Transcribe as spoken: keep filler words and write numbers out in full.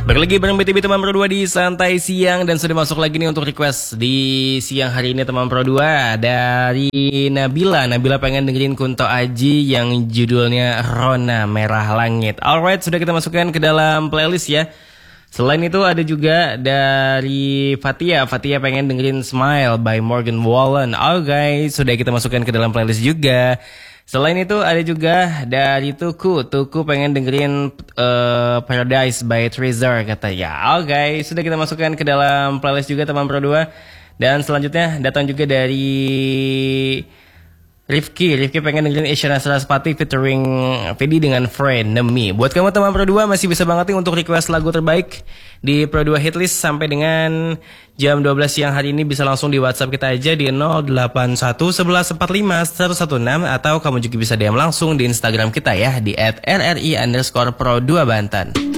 Balik lagi bareng B T B teman Pro dua di Santai Siang. Dan sudah masuk lagi nih untuk request di siang hari ini teman Pro dua. Dari Nabila Nabila pengen dengerin Kunto Aji yang judulnya Rona Merah Langit. Alright, sudah kita masukkan ke dalam playlist ya. Selain itu ada juga dari Fatia Fatia pengen dengerin Smile by Morgan Wallen. Oh guys, sudah kita masukkan ke dalam playlist juga. Selain itu ada juga dari Tuku Tuku pengen dengerin uh, Paradise by Trezor katanya. Oke, okay, sudah kita masukkan ke dalam playlist juga teman Pro dua. Dan selanjutnya datang juga dari Rifki Rifki pengen dengerin Isyana Sarasvati featuring Fedi dengan Frenemy. Buat kamu teman Pro dua masih bisa banget nih untuk request lagu terbaik di Pro dua Hitlist sampai dengan jam dua belas siang hari ini. Bisa langsung di WhatsApp kita aja di nol delapan satu satu satu empat lima satu satu enam. Atau kamu juga bisa D M langsung di Instagram kita ya di at r r i underscore pro dua Banten.